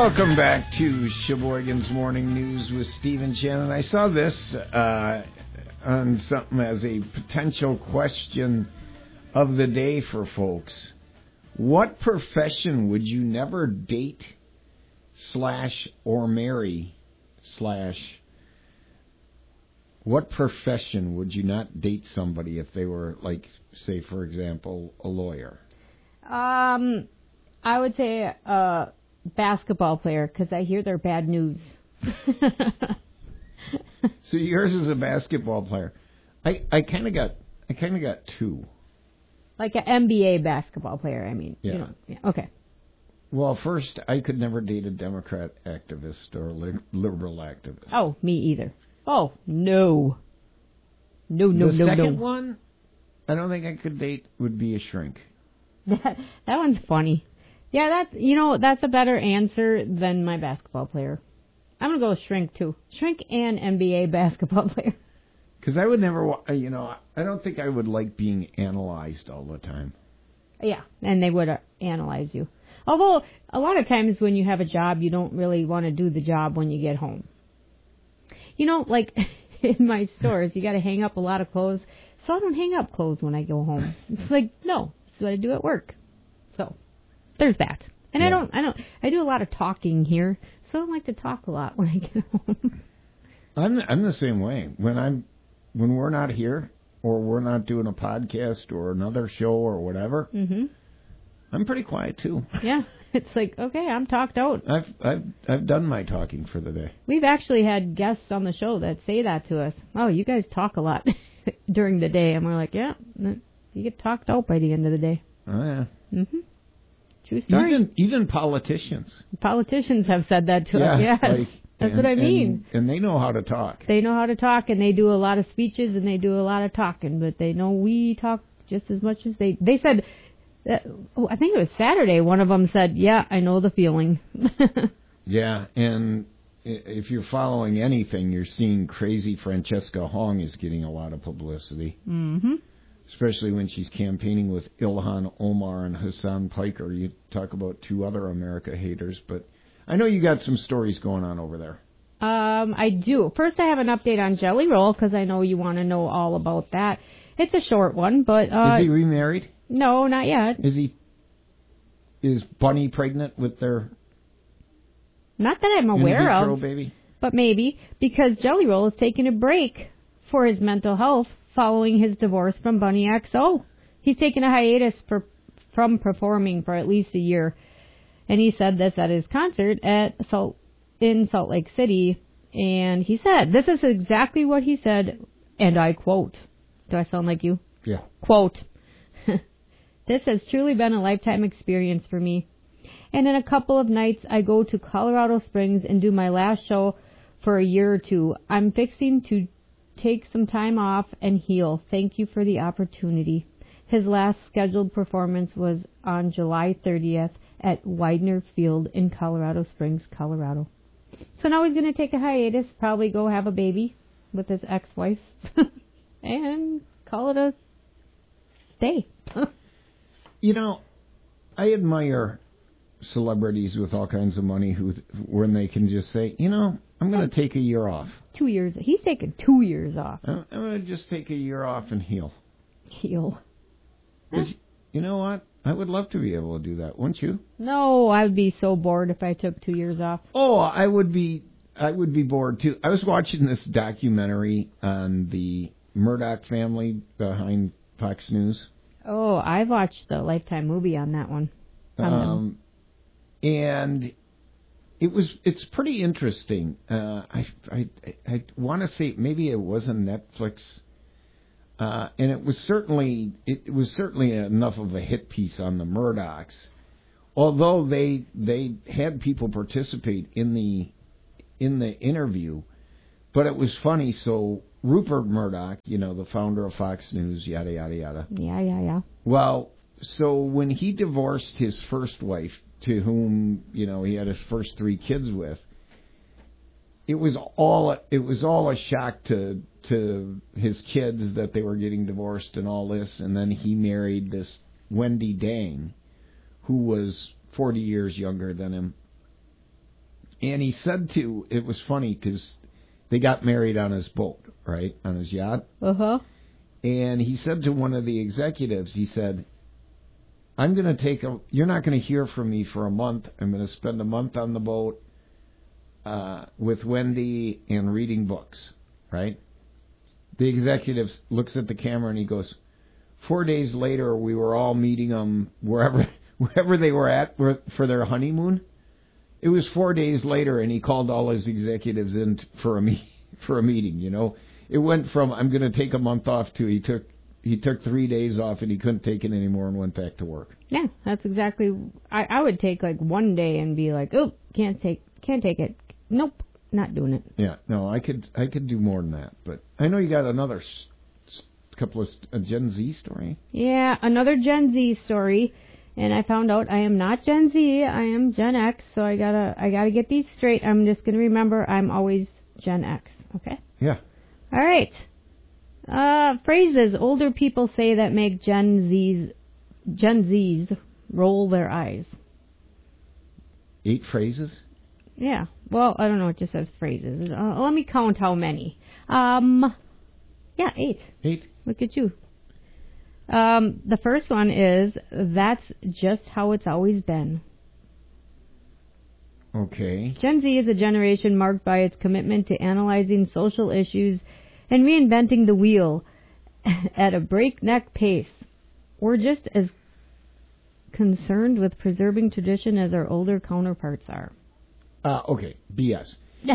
Welcome back to Sheboygan's Morning News with Steve and Shannon. I saw this on something as a potential question of the day for folks. What profession would you never date / marry / what profession would you not date somebody if they were, like, say, for example, a lawyer? I would say a basketball player, because I hear they're bad news. So yours is a basketball player. I kind of got two. Like an NBA basketball player, I mean. Yeah. You know, yeah. Okay. Well, first, I could never date a Democrat activist or a liberal activist. Oh, me either. Oh, no. No. The second one, I don't think I could date, would be a shrink. That one's funny. Yeah, that's a better answer than my basketball player. I'm going to go with shrink, too. Shrink and NBA basketball player. Because I would never, I don't think I would like being analyzed all the time. Yeah, and they would analyze you. Although, a lot of times when you have a job, you don't really want to do the job when you get home. You know, like in my stores, you got to hang up a lot of clothes. So I don't hang up clothes when I go home. It's like, no, it's what I do at work. So there's that. And yeah. I do a lot of talking here, so I don't like to talk a lot when I get home. I'm the same way. When we're not here, or we're not doing a podcast or another show or whatever, I'm pretty quiet too. Yeah, it's like, okay, I'm talked out. I've done my talking for the day. We've actually had guests on the show that say that to us. Oh, you guys talk a lot during the day, and we're like, yeah, you get talked out by the end of the day. Oh yeah. True story. Even politicians. Politicians have said that to us. Yes. That's what I mean. And they know how to talk. They know how to talk, and they do a lot of speeches, and they do a lot of talking, but they know we talk just as much as they said, I think it was Saturday, one of them said, yeah, I know the feeling. Yeah, and if you're following anything, you're seeing crazy Francesca Hong is getting a lot of publicity. Especially when she's campaigning with Ilhan Omar and Hassan Piker. You talk about two other America haters, but I know you got some stories going on over there. I do. First, I have an update on Jelly Roll, because I know you want to know all about that. It's a short one, but... is he remarried? No, not yet. Is Bunny pregnant with their... Not that I'm aware of. Baby? But maybe, because Jelly Roll is taking a break for his mental health following his divorce from Bunny XO. He's taken a hiatus from performing for at least a year. And he said this at his concert in Salt Lake City. And he said, this is exactly what he said, and I quote. Do I sound like you? Yeah. Quote. This has truly been a lifetime experience for me. And in a couple of nights, I go to Colorado Springs and do my last show for a year or two. I'm fixing to take some time off and heal. Thank you for the opportunity. His last scheduled performance was on July 30th at Widener Field in Colorado Springs, Colorado. So now he's going to take a hiatus, probably go have a baby with his ex-wife, and call it a day. You know, I admire celebrities with all kinds of money when they can just say, I'm going to take a year off. 2 years. He's taken 2 years off. I'm going to just take a year off and heal. Heal. You know what? I would love to be able to do that, wouldn't you? No, I would be so bored if I took 2 years off. Oh, I would be bored too. I was watching this documentary on the Murdoch family behind Fox News. Oh, I've watched the Lifetime movie on that one. And it's pretty interesting. I want to say maybe it was on Netflix. And it was certainly enough of a hit piece on the Murdochs, although they had people participate in the interview, but it was funny. So Rupert Murdoch, the founder of Fox News, yada yada yada. Yeah. Well, so when he divorced his first wife, to whom he had his first 3 kids with, it was all a shock to his kids that they were getting divorced and all this, and then he married this Wendy Dang, who was 40 years younger than him. And he said it was funny because they got married on his boat, right, on his yacht. Uh-huh. And he said to one of the executives, he said, you're not going to hear from me for a month. I'm going to spend a month on the boat with Wendy and reading books, right? The executive looks at the camera and he goes, 4 days later, we were all meeting them wherever they were at for their honeymoon. It was 4 days later, and he called all his executives in for a meeting. You know, it went from I'm going to take a month off to he took 3 days off and he couldn't take it anymore and went back to work. Yeah, that's exactly. I would take like 1 day and be like, oh, can't take it. Nope, not doing it. Yeah, no, I could do more than that. But I know you got another couple of a Gen Z story. Yeah, another Gen Z story. And I found out I am not Gen Z, I am Gen X, so I gotta get these straight. I'm just gonna remember I'm always Gen X, okay? Yeah. All right. Phrases older people say that make Gen Zs roll their eyes. 8 phrases? Yeah. Well, I don't know. It just says phrases. Let me count how many. Yeah, 8. 8. Look at you. The first one is, that's just how it's always been. Okay. Gen Z is a generation marked by its commitment to analyzing social issues and reinventing the wheel at a breakneck pace. We're just as concerned with preserving tradition as our older counterparts are. Okay, BS.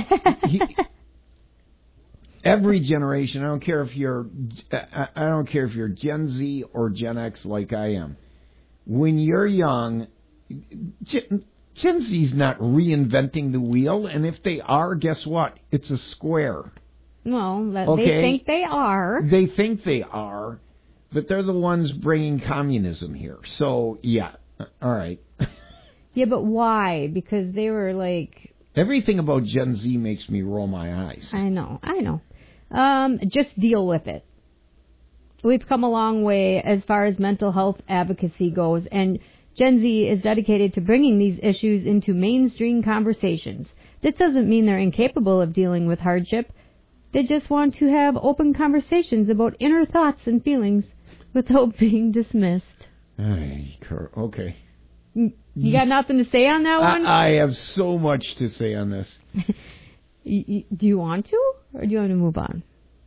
Every generation, I don't care if you're Gen Z or Gen X like I am. When you're young, Gen Z's not reinventing the wheel, and if they are, guess what? It's a square. Well, Okay? They think they are. They think they are, but they're the ones bringing communism here. So, yeah, all right. Yeah, but why? Because they were like... Everything about Gen Z makes me roll my eyes. I know. Just deal with it. We've come a long way as far as mental health advocacy goes, and Gen Z is dedicated to bringing these issues into mainstream conversations. This doesn't mean they're incapable of dealing with hardship. They just want to have open conversations about inner thoughts and feelings without being dismissed. Okay. You got nothing to say on that one? I have so much to say on this. Do you want to, or do you want to move on?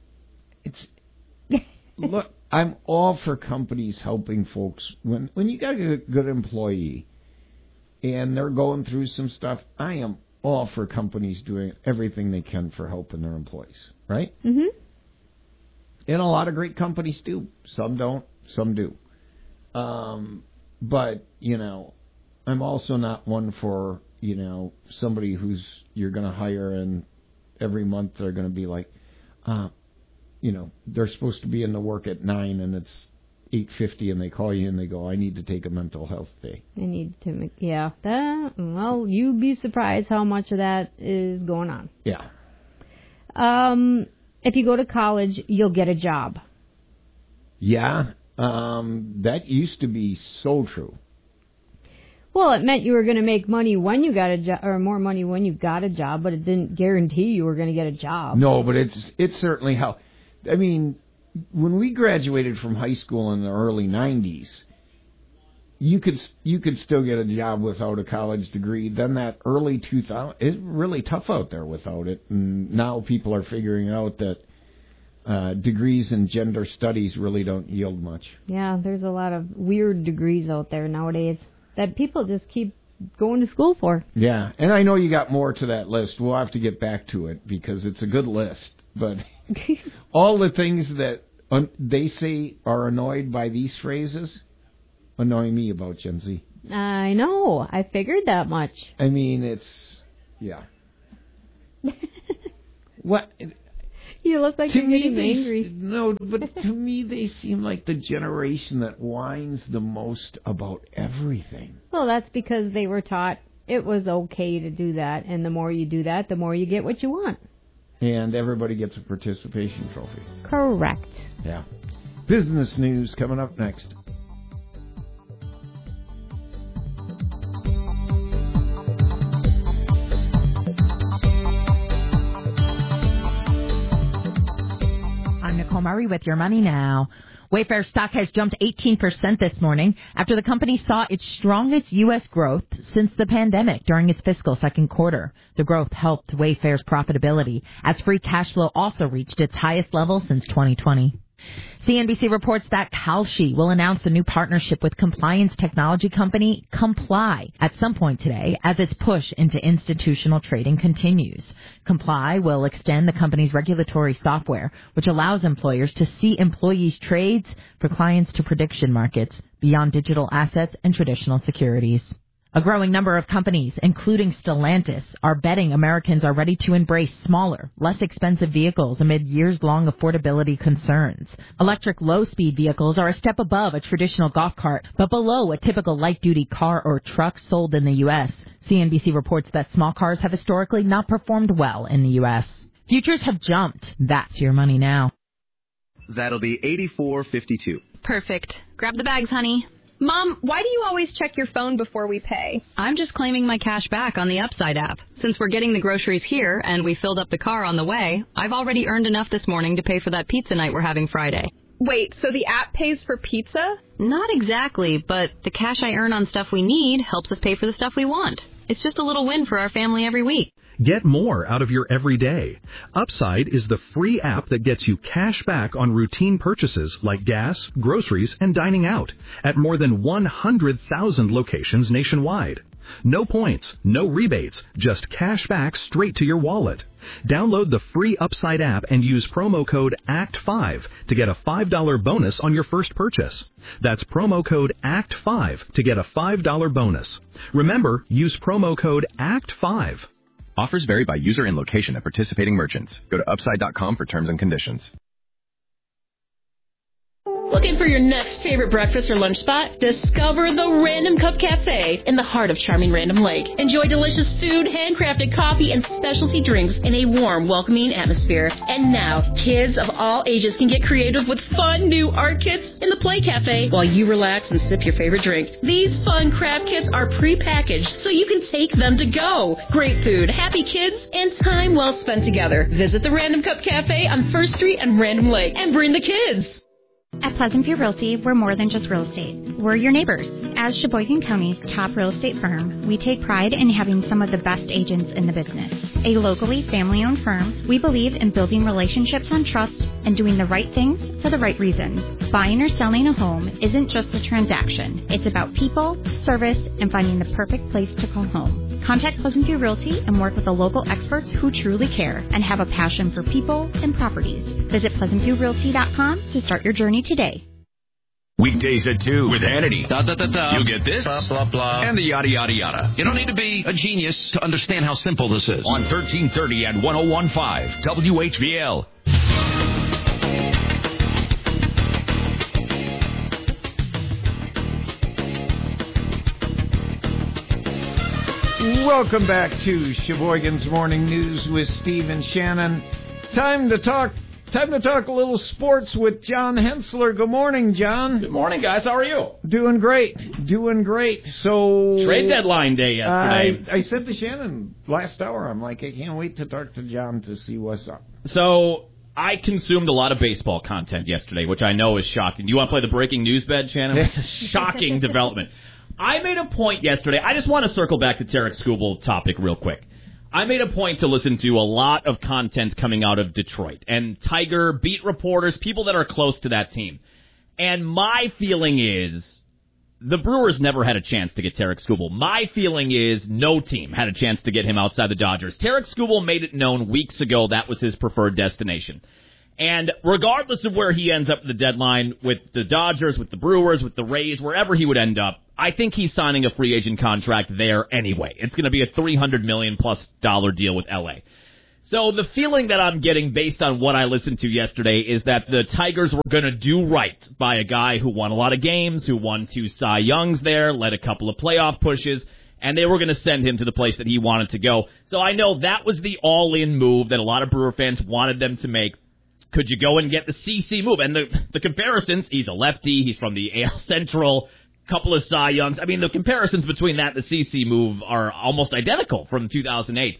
Look, I'm all for companies helping folks. When you got a good employee and they're going through some stuff, I am all for companies doing everything they can for helping their employees, right? Mm-hmm. And a lot of great companies do. Some don't, some do. But, I'm also not one for, somebody who's you're going to hire and every month they're going to be like, they're supposed to be in the work at 9 and it's 8:50 and they call you and they go, I need to take a mental health day. I need to, yeah. Well, you'd be surprised how much of that is going on. Yeah. If you go to college, you'll get a job. Yeah. That used to be so true. Well, it meant you were going to make money when you got a job, or more money when you got a job, but it didn't guarantee you were going to get a job. No, but it's certainly how. I mean, when we graduated from high school in the early 90s, you could still get a job without a college degree. Then that early 2000, it's really tough out there without it. And now people are figuring out that degrees in gender studies really don't yield much. Yeah, there's a lot of weird degrees out there nowadays that people just keep going to school for. Yeah, and I know you got more to that list. We'll have to get back to it because it's a good list. But all the things that they say are annoyed by these phrases annoy me about Gen Z. I know. I figured that much. I mean, yeah. What? You look like you're getting angry. No, but to me they seem like the generation that whines the most about everything. Well, that's because they were taught it was okay to do that, and the more you do that, the more you get what you want. And everybody gets a participation trophy. Correct. Yeah. Business news coming up next. Ferrari with your money now. Wayfair stock has jumped 18% this morning after the company saw its strongest U.S. growth since the pandemic during its fiscal second quarter. The growth helped Wayfair's profitability as free cash flow also reached its highest level since 2020. CNBC reports that Kalshi will announce a new partnership with compliance technology company Comply at some point today as its push into institutional trading continues. Comply will extend the company's regulatory software, which allows employers to see employees' trades for clients to prediction markets beyond digital assets and traditional securities. A growing number of companies, including Stellantis, are betting Americans are ready to embrace smaller, less expensive vehicles amid years-long affordability concerns. Electric low-speed vehicles are a step above a traditional golf cart, but below a typical light-duty car or truck sold in the U.S. CNBC reports that small cars have historically not performed well in the U.S. Futures have jumped. That's your money now. That'll be $84.52. Perfect. Grab the bags, honey. Mom, why do you always check your phone before we pay? I'm just claiming my cash back on the Upside app. Since we're getting the groceries here and we filled up the car on the way, I've already earned enough this morning to pay for that pizza night we're having Friday. Wait, so the app pays for pizza? Not exactly, but the cash I earn on stuff we need helps us pay for the stuff we want. It's just a little win for our family every week. Get more out of your everyday. Upside is the free app that gets you cash back on routine purchases like gas, groceries, and dining out at more than 100,000 locations nationwide. No points, no rebates, just cash back straight to your wallet. Download the free Upside app and use promo code ACT5 to get a $5 bonus on your first purchase. That's promo code ACT5 to get a $5 bonus. Remember, use promo code ACT5. Offers vary by user and location at participating merchants. Go to upside.com for terms and conditions. Looking for your next favorite breakfast or lunch spot? Discover the Random Cup Cafe in the heart of charming Random Lake. Enjoy delicious food, handcrafted coffee, and specialty drinks in a warm, welcoming atmosphere. And now, kids of all ages can get creative with fun new art kits in the Play Cafe while you relax and sip your favorite drink. These fun craft kits are pre-packaged so you can take them to go. Great food, happy kids, and time well spent together. Visit the Random Cup Cafe on 1st Street and Random Lake and bring the kids. At Pleasant View Realty, we're more than just real estate. We're your neighbors. As Sheboygan County's top real estate firm, we take pride in having some of the best agents in the business. A locally family-owned firm, we believe in building relationships on trust and doing the right things for the right reasons. Buying or selling a home isn't just a transaction. It's about people, service, and finding the perfect place to call home. Contact Pleasant View Realty and work with the local experts who truly care and have a passion for people and properties. Visit PleasantViewRealty.com to start your journey today. Weekdays at 2 with Hannity. You'll get this, blah, blah, blah, and the yada, yada, yada. You don't need to be a genius to understand how simple this is. On 1330 and 101.5 WHBL. Welcome back to Sheboygan's Morning News with Steve and Shannon. Time to talk a little sports with John Hensler. Good morning, John. Good morning, guys. How are you? Doing great. So trade deadline day yesterday. I said to Shannon last hour, I'm like, I can't wait to talk to John to see what's up. So I consumed a lot of baseball content yesterday, which I know is shocking. Do you want to play the breaking news bed, Shannon? It's a shocking development. I made a point yesterday. I just want to circle back to Tarek Skubal topic real quick. I made a point to listen to a lot of content coming out of Detroit and Tiger beat reporters, people that are close to that team. And my feeling is the Brewers never had a chance to get Tarek Skubal. My feeling is no team had a chance to get him outside the Dodgers. Tarek Skubal made it known weeks ago that was his preferred destination. And regardless of where he ends up at the deadline, with the Dodgers, with the Brewers, with the Rays, wherever he would end up, I think he's signing a free agent contract there anyway. It's going to be a $300 million+ deal with LA. So the feeling that I'm getting based on what I listened to yesterday is that the Tigers were going to do right by a guy who won a lot of games, who won 2 Cy Youngs there, led a couple of playoff pushes, and they were going to send him to the place that he wanted to go. So I know that was the all-in move that a lot of Brewer fans wanted them to make. Could you go and get the CC move? And the comparisons, he's a lefty, he's from the AL Central, couple of Cy Youngs. I mean, the comparisons between that and the CC move are almost identical from 2008.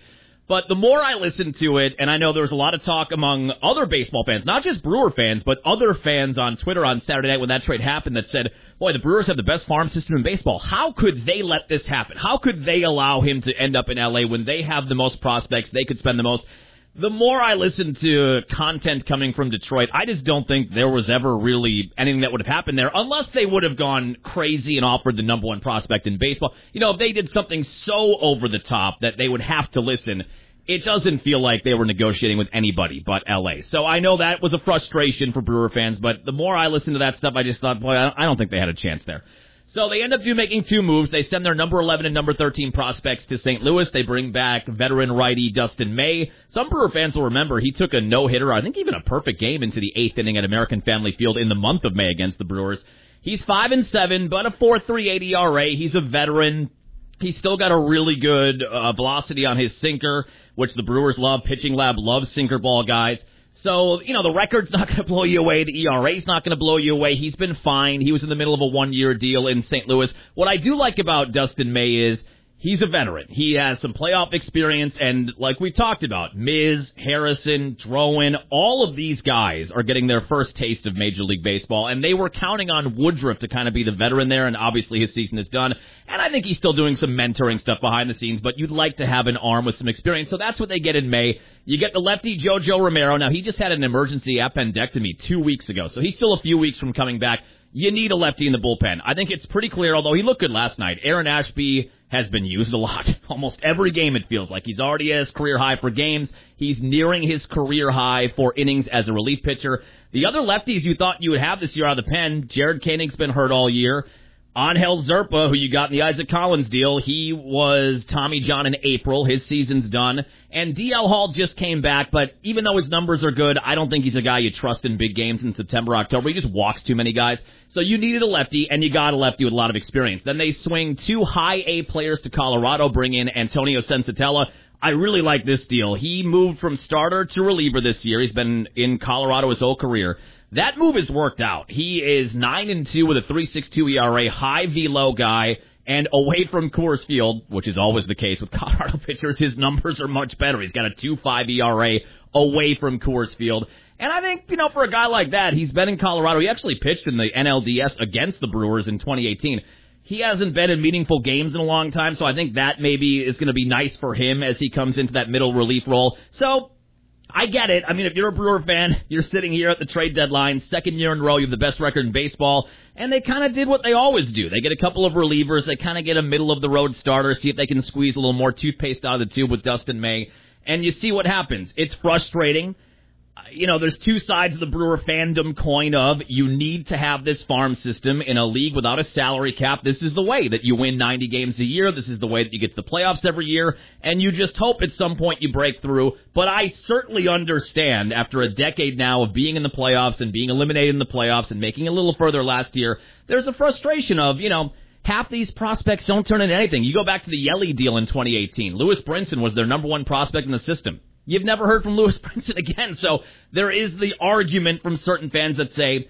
But the more I listen to it, and I know there was a lot of talk among other baseball fans, not just Brewer fans, but other fans on Twitter on Saturday night when that trade happened that said, boy, the Brewers have the best farm system in baseball. How could they let this happen? How could they allow him to end up in L.A. when they have the most prospects, they could spend the most? The more I listen to content coming from Detroit, I just don't think there was ever really anything that would have happened there unless they would have gone crazy and offered the number one prospect in baseball. You know, if they did something so over the top that they would have to listen, it doesn't feel like they were negotiating with anybody but L.A. So I know that was a frustration for Brewer fans, but the more I listened to that stuff, I just thought, boy, I don't think they had a chance there. So they end up making two moves. They send their number 11 and number 13 prospects to St. Louis. They bring back veteran righty Dustin May. Some Brewer fans will remember he took a no-hitter, I think even a perfect game into the 8th inning at American Family Field in the month of May against the Brewers. He's 5-7, but a 4.38 ERA. He's a veteran. He's still got a really good velocity on his sinker, which the Brewers love. Pitching Lab loves sinker ball guys. So, you know, the record's not going to blow you away. The ERA's not going to blow you away. He's been fine. He was in the middle of a one-year deal in St. Louis. What I do like about Dustin May is he's a veteran. He has some playoff experience, and like we talked about, Miz, Harrison, Drowan, all of these guys are getting their first taste of Major League Baseball, and they were counting on Woodruff to kind of be the veteran there, and obviously his season is done. And I think he's still doing some mentoring stuff behind the scenes, but you'd like to have an arm with some experience, so that's what they get in May. You get the lefty Jojo Romero. Now, he just had an emergency appendectomy 2 weeks ago, so he's still a few weeks from coming back. You need a lefty in the bullpen. I think it's pretty clear, although he looked good last night. Aaron Ashby has been used a lot. Almost every game, it feels like. He's already at his career high for games. He's nearing his career high for innings as a relief pitcher. The other lefties you thought you would have this year out of the pen, Jared Koenig's been hurt all year. Angel Zerpa, who you got in the Isaac Collins deal, he was Tommy John in April. His season's done. And DL Hall just came back, but even though his numbers are good, I don't think he's a guy you trust in big games in September, October. He just walks too many guys. So you needed a lefty, and you got a lefty with a lot of experience. Then they swing two high A players to Colorado, bring in Antonio Sensatella. I really like this deal. He moved from starter to reliever this year. He's been in Colorado his whole career. That move has worked out. He is 9-2 with a 3.62 ERA, high velo guy, and away from Coors Field, which is always the case with Colorado pitchers, his numbers are much better. He's got a 2.5 ERA away from Coors Field. And I think, you know, for a guy like that, he's been in Colorado. He actually pitched in the NLDS against the Brewers in 2018. He hasn't been in meaningful games in a long time, so I think that maybe is going to be nice for him as he comes into that middle relief role. So I get it. I mean, if you're a Brewer fan, you're sitting here at the trade deadline, second year in a row, you have the best record in baseball, and they kind of did what they always do. They get a couple of relievers, they kind of get a middle-of-the-road starter, see if they can squeeze a little more toothpaste out of the tube with Dustin May, and you see what happens. It's frustrating. You know, there's two sides of the Brewer fandom coin of you need to have this farm system in a league without a salary cap. This is the way that you win 90 games a year. This is the way that you get to the playoffs every year, and you just hope at some point you break through. But I certainly understand after a decade now of being in the playoffs and being eliminated in the playoffs and making it a little further last year, there's a frustration of, you know, half these prospects don't turn into anything. You go back to the Yelly deal in 2018. Lewis Brinson was their number one prospect in the system. You've never heard from Lewis Brinson again. So there is the argument from certain fans that say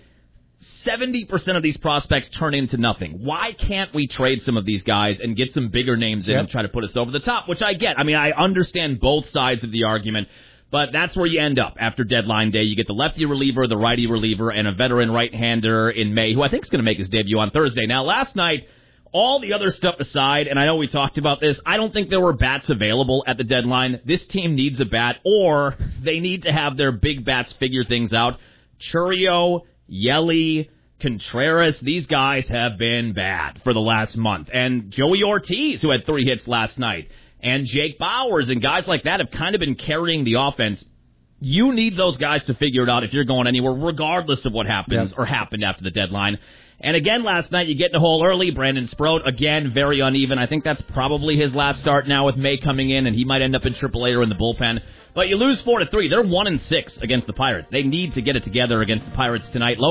70% of these prospects turn into nothing. Why can't we trade some of these guys and get some bigger names in and try to put us over the top, which I get. I mean, I understand both sides of the argument, but that's where you end up after deadline day. You get the lefty reliever, the righty reliever, and a veteran right-hander in May, who I think is going to make his debut on Thursday. Now, last night, all the other stuff aside, and I know we talked about this, I don't think there were bats available at the deadline. This team needs a bat, or they need to have their big bats figure things out. Churio, Yelly, Contreras, these guys have been bad for the last month. And Joey Ortiz, who had 3 hits last night, and Jake Bowers and guys like that have kind of been carrying the offense. You need those guys to figure it out if you're going anywhere, regardless of what happens or happened after the deadline. And again, last night, you get in the hole early. Brandon Sproat, again, very uneven. I think that's probably his last start now with May coming in, and he might end up in AAA or in the bullpen. But you lose 4-3. They're 1-6 against the Pirates. They need to get it together against the Pirates tonight.